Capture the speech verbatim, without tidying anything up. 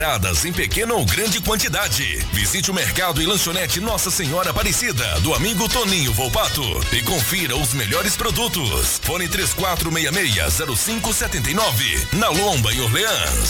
em pequena ou grande quantidade. Visite o mercado e lanchonete Nossa Senhora Aparecida, do amigo Toninho Volpato, e confira os melhores produtos. Fone três quatro seis seis zero cinco sete nove, na Lomba, em Orleans.